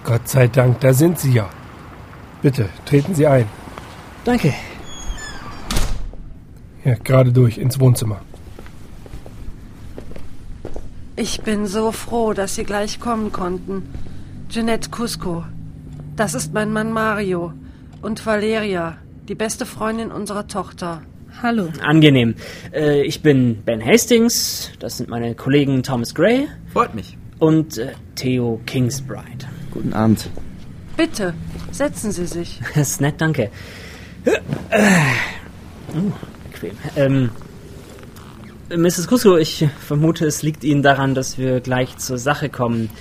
Gott sei Dank, da sind Sie ja. Bitte, treten Sie ein. Danke. Ja, gerade durch, ins Wohnzimmer. Ich bin so froh, dass Sie gleich kommen konnten. Jeanette Cusco. Das ist mein Mann Mario. Und Valeria, die beste Freundin unserer Tochter. Hallo. Angenehm. Ich bin Ben Hastings. Das sind meine Kollegen Thomas Gray. Freut mich. Und Theo Kingsbride. Guten Abend. Bitte, setzen Sie sich. Das ist nett, danke. Bequem. Mrs. Cusco, ich vermute, es liegt Ihnen daran, dass wir gleich zur Sache kommen.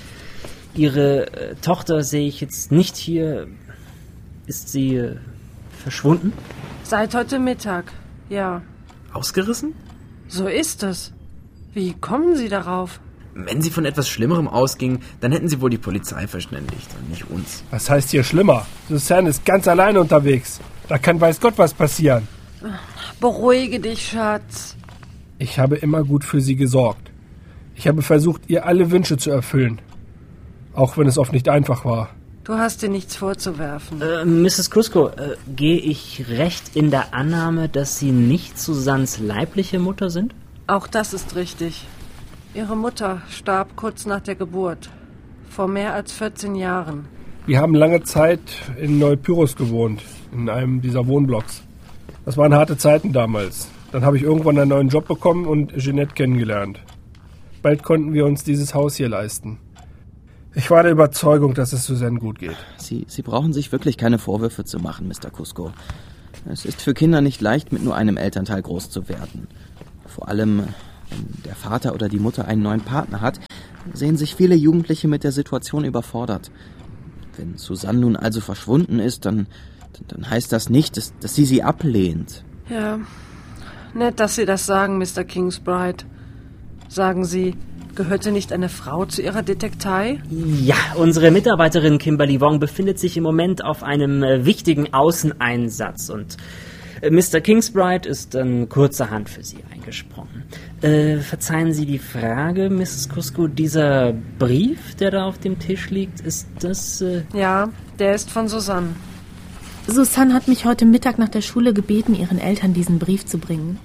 Ihre Tochter sehe ich jetzt nicht hier. Ist sie verschwunden? Seit heute Mittag, ja. Ausgerissen? So ist es. Wie kommen Sie darauf? Wenn Sie von etwas Schlimmerem ausgingen, dann hätten Sie wohl die Polizei verständigt und nicht uns. Was heißt hier schlimmer? Susanne ist ganz alleine unterwegs. Da kann weiß Gott was passieren. Beruhige dich, Schatz. Ich habe immer gut für sie gesorgt. Ich habe versucht, ihr alle Wünsche zu erfüllen. Auch wenn es oft nicht einfach war. Du hast dir nichts vorzuwerfen. Mrs. Cusco, gehe ich recht in der Annahme, dass Sie nicht Susannes leibliche Mutter sind? Auch das ist richtig. Ihre Mutter starb kurz nach der Geburt. Vor mehr als 14 Jahren. Wir haben lange Zeit in Neupyrus gewohnt, in einem dieser Wohnblocks. Das waren harte Zeiten damals. Dann habe ich irgendwann einen neuen Job bekommen und Jeanette kennengelernt. Bald konnten wir uns dieses Haus hier leisten. Ich war der Überzeugung, dass es Susanne gut geht. Sie brauchen sich wirklich keine Vorwürfe zu machen, Mr. Cusco. Es ist für Kinder nicht leicht, mit nur einem Elternteil groß zu werden. Vor allem, wenn der Vater oder die Mutter einen neuen Partner hat, sehen sich viele Jugendliche mit der Situation überfordert. Wenn Susanne nun also verschwunden ist, dann heißt das nicht, dass sie ablehnt. Ja, nett, dass Sie das sagen, Mr. Kingsbride. Sagen Sie, gehörte nicht eine Frau zu Ihrer Detektei? Ja, unsere Mitarbeiterin Kimberly Wong befindet sich im Moment auf einem wichtigen Außeneinsatz und Mr. Kingsbride ist dann kurzerhand für Sie eingesprungen. Verzeihen Sie die Frage, Mrs. Cusco, dieser Brief, der da auf dem Tisch liegt, ist das... Ja, der ist von Susanne. Susanne hat mich heute Mittag nach der Schule gebeten, ihren Eltern diesen Brief zu bringen.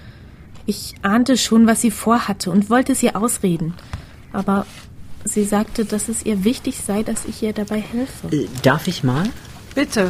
Ich ahnte schon, was sie vorhatte und wollte es ihr ausreden. Aber sie sagte, dass es ihr wichtig sei, dass ich ihr dabei helfe. Darf ich mal? Bitte.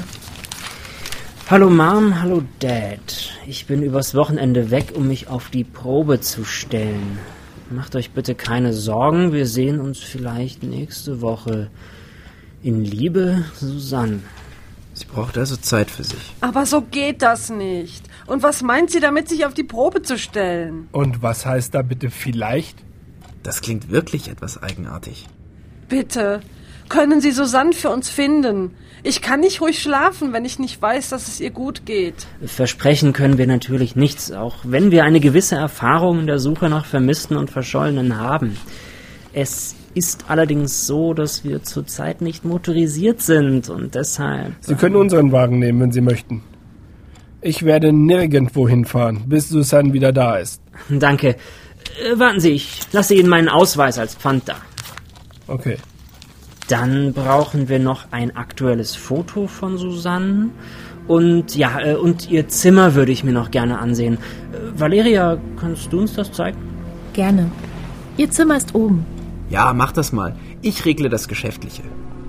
Hallo Mom, hallo Dad. Ich bin übers Wochenende weg, um mich auf die Probe zu stellen. Macht euch bitte keine Sorgen, wir sehen uns vielleicht nächste Woche. In Liebe, Susanne. Sie braucht also Zeit für sich. Aber so geht das nicht. Und was meint sie damit, sich auf die Probe zu stellen? Und was heißt da bitte vielleicht? Das klingt wirklich etwas eigenartig. Bitte, können Sie Susanne für uns finden? Ich kann nicht ruhig schlafen, wenn ich nicht weiß, dass es ihr gut geht. Versprechen können wir natürlich nichts, auch wenn wir eine gewisse Erfahrung in der Suche nach Vermissten und Verschollenen haben. Es ist allerdings so, dass wir zurzeit nicht motorisiert sind und deshalb... Sie können unseren Wagen nehmen, wenn Sie möchten. Ich werde nirgendwo hinfahren, bis Susanne wieder da ist. Danke. Warten Sie, ich lasse Ihnen meinen Ausweis als Pfand da. Okay. Dann brauchen wir noch ein aktuelles Foto von Susanne. Und ja, und ihr Zimmer würde ich mir noch gerne ansehen. Valeria, kannst du uns das zeigen? Gerne. Ihr Zimmer ist oben. Ja, mach das mal. Ich regle das Geschäftliche.